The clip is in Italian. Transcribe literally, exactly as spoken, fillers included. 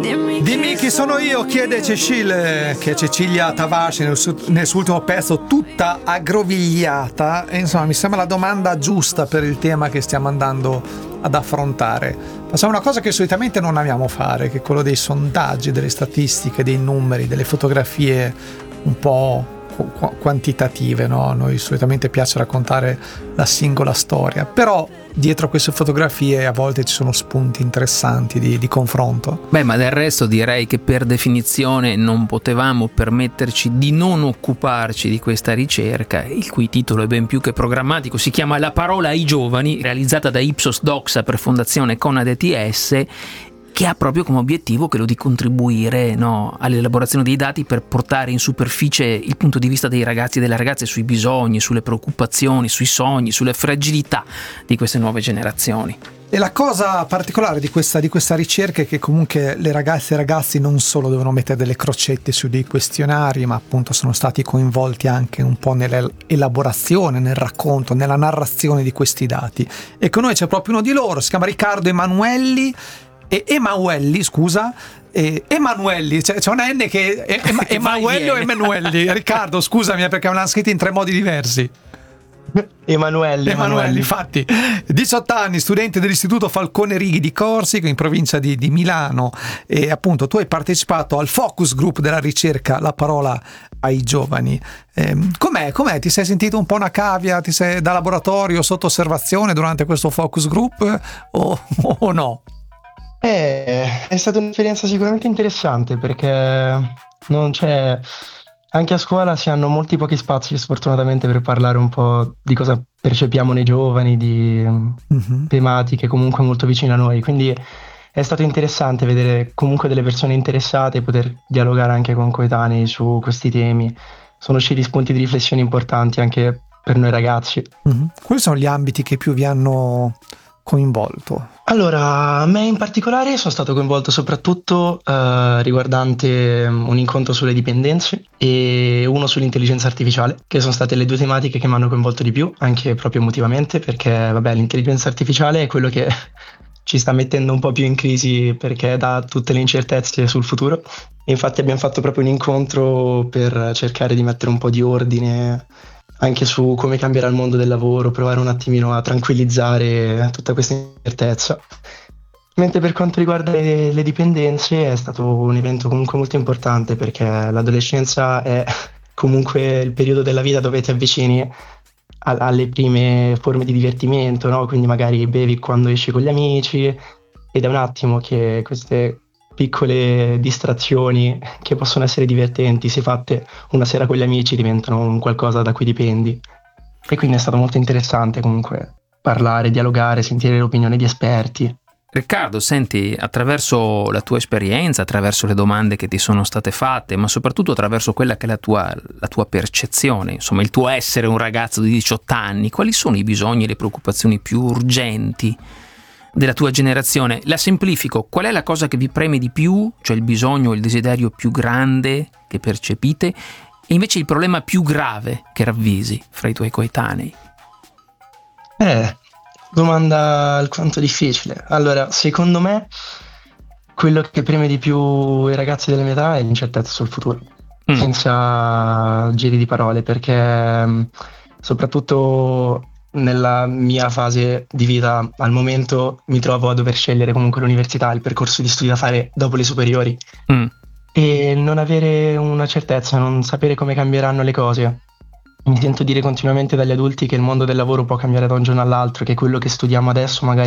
Dimmi chi sono io, chiede Cecile, che è Cecilia Tavaci nel, su- nel suo ultimo pezzo, tutta aggrovigliata. E insomma, mi sembra la domanda giusta per il tema che stiamo andando ad affrontare. Facciamo una cosa che solitamente non amiamo fare, che è quello dei sondaggi, delle statistiche, dei numeri, delle fotografie un po' quantitative, no? A noi solitamente piace raccontare la singola storia, però dietro a queste fotografie a volte ci sono spunti interessanti di, di confronto. Beh, ma del resto direi che per definizione non potevamo permetterci di non occuparci di questa ricerca, il cui titolo è ben più che programmatico, si chiama La parola ai giovani, realizzata da Ipsos Doxa per Fondazione Conad E T S, che ha proprio come obiettivo quello di contribuire, no, all'elaborazione dei dati per portare in superficie il punto di vista dei ragazzi e delle ragazze sui bisogni, sulle preoccupazioni, sui sogni, sulle fragilità di queste nuove generazioni. E la cosa particolare di questa, di questa ricerca è che comunque le ragazze e i ragazzi non solo devono mettere delle crocette su dei questionari, ma appunto sono stati coinvolti anche un po' nell'elaborazione, nel racconto, nella narrazione di questi dati. E con noi c'è proprio uno di loro, si chiama Riccardo Emanuelli, e Emanuelli, scusa, e Emanuelli, c'è, c'è una N che è Ema, Emanuelli o Emanuelli? Riccardo, scusami perché me l'hanno scritto in tre modi diversi. Emanuelli, Emanuelli, infatti, diciotto anni, studente dell'Istituto Falcone Righi di Corsica in provincia di, di Milano, e appunto tu hai partecipato al focus group della ricerca La parola ai giovani. Eh, com'è, com'è? Ti sei sentito un po' una cavia? Ti sei da laboratorio sotto osservazione durante questo focus group o, o no? Eh, è stata un'esperienza sicuramente interessante perché non c'è, anche a scuola si hanno molti pochi spazi sfortunatamente per parlare un po' di cosa percepiamo nei giovani, di mm-hmm. tematiche comunque molto vicine a noi, quindi è stato interessante vedere comunque delle persone interessate e poter dialogare anche con coetanei su questi temi. Sono usciti spunti di riflessione importanti anche per noi ragazzi. Mm-hmm. Quali sono gli ambiti che più vi hanno coinvolto? Allora, a me in particolare sono stato coinvolto soprattutto uh, riguardante un incontro sulle dipendenze e uno sull'intelligenza artificiale, che sono state le due tematiche che mi hanno coinvolto di più, anche proprio emotivamente, perché vabbè, l'intelligenza artificiale è quello che ci sta mettendo un po' più in crisi perché dà tutte le incertezze sul futuro. E infatti abbiamo fatto proprio un incontro per cercare di mettere un po' di ordine anche su come cambierà il mondo del lavoro, provare un attimino a tranquillizzare tutta questa incertezza. Mentre per quanto riguarda le, le dipendenze è stato un evento comunque molto importante perché l'adolescenza è comunque il periodo della vita dove ti avvicini a, alle prime forme di divertimento, no? Quindi magari bevi quando esci con gli amici ed è un attimo che queste piccole distrazioni che possono essere divertenti, se fatte una sera con gli amici, diventano un qualcosa da cui dipendi. E quindi è stato molto interessante comunque parlare, dialogare, sentire l'opinione di esperti. Riccardo, senti, attraverso la tua esperienza, attraverso le domande che ti sono state fatte, ma soprattutto attraverso quella che è la tua, la tua percezione, insomma il tuo essere un ragazzo di diciotto anni, quali sono i bisogni e le preoccupazioni più urgenti della tua generazione? La semplifico: qual è la cosa che vi preme di più, cioè il bisogno o il desiderio più grande che percepite, e invece il problema più grave che ravvisi fra i tuoi coetanei? Eh, domanda alquanto difficile. Allora, secondo me quello che preme di più i ragazzi della mia età è l'incertezza sul futuro, mm. senza giri di parole, perché soprattutto nella mia fase di vita al momento mi trovo a dover scegliere comunque l'università, il percorso di studio da fare dopo le superiori, mm. e non avere una certezza, non sapere come cambieranno le cose. Mi sento dire continuamente dagli adulti che il mondo del lavoro può cambiare da un giorno all'altro, che quello che studiamo adesso magari